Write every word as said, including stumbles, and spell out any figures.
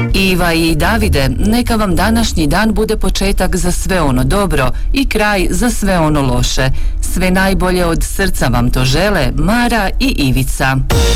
Iva i Davide, neka vam današnji dan bude početak za sve ono dobro i kraj za sve ono loše. Sve najbolje od srca vam to žele Mara i Ivica.